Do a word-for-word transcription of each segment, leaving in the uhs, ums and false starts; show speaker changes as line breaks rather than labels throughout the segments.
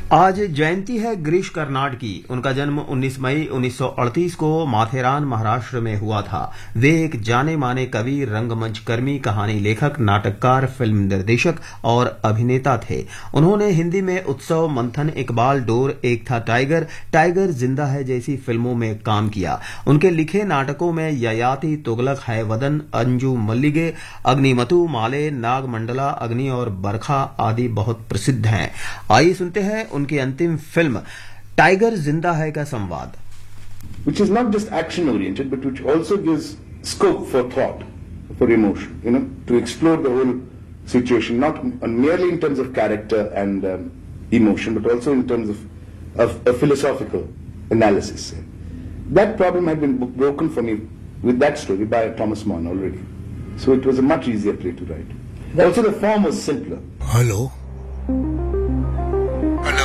आज जयंती है गिरीश कर्नाड की। उनका जन्म उन्नीस मई उन्नीस सौ अड़तीस को माथेरान महाराष्ट्र में हुआ था। वे एक जाने माने कवि, रंगमंच कर्मी, कहानी लेखक, नाटककार, फिल्म निर्देशक और अभिनेता थे। उन्होंने हिंदी में उत्सव, मंथन, इकबाल, डोर, एक था टाइगर, टाइगर जिंदा है जैसी फिल्मों में काम किया। उनके लिखे नाटकों में ययाति, तुगलक, है वदन, अंजू मल्लिगे, अग्निमतु, माले, नागमंडला, अग्नि और बरखा आदि बहुत प्रसिद्ध हैं। आइए सुनते हैं उनकी अंतिम फिल्म टाइगर जिंदा है का संवाद।
Which is not just action oriented, but which also gives scope for thought, for emotion, you know, to explore the whole situation, not merely in terms of character and um, emotion, but also in terms of, of a philosophical analysis. That problem had been broken for me with that story by Thomas Mann already. So it was a much easier play to write. Also the form was simpler.
Hello? Hello,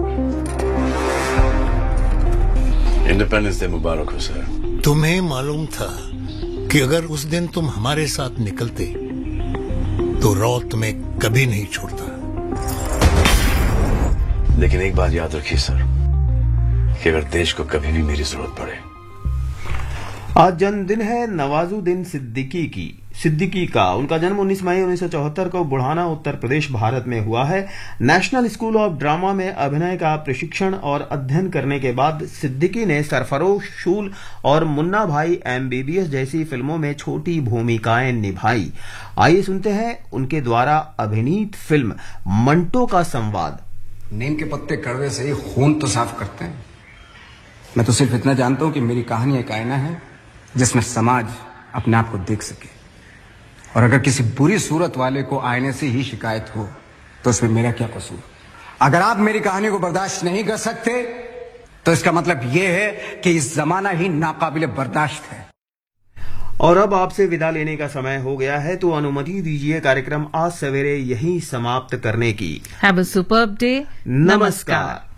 independence day मुबारक हो sir.
तुम्हें मालूम था कि अगर उस दिन तुम हमारे साथ निकलते तो रॉ तुम्हें कभी नहीं छोड़ता।
लेकिन एक बात याद रखिए सर कि अगर देश को कभी भी मेरी जरूरत पड़े।
आज जन्मदिन है नवाजुद्दीन सिद्दीकी की सिद्दीकी का। उनका जन्म उन्नीस मई उन्नीस सौ चौहत्तर को बुढ़ाना, उत्तर प्रदेश, भारत में हुआ है। नेशनल स्कूल ऑफ ड्रामा में अभिनय का प्रशिक्षण और अध्ययन करने के बाद सिद्दीकी ने सरफरोश, शूल और मुन्ना भाई एमबीबीएस जैसी फिल्मों में छोटी भूमिकाएं निभाई। आइए सुनते हैं उनके द्वारा अभिनीत फिल्म मंटो का संवाद।
नीम के पत्ते कड़वे से ही खून तो साफ करते हैं। मैं तो सिर्फ इतना जानता हूं कि मेरी कहानी एक आईना है जिसमें समाज अपने आप को देख सके, और अगर किसी बुरी सूरत वाले को आईने से ही शिकायत हो तो उसमें मेरा क्या कसूर। अगर आप मेरी कहानी को बर्दाश्त नहीं कर सकते तो इसका मतलब यह है कि इस जमाना ही नाकाबिले बर्दाश्त है।
और अब आपसे विदा लेने का समय हो गया है, तो अनुमति दीजिए कार्यक्रम आज सवेरे यहीं समाप्त करने की।
Have a superb day.
नमस्कार।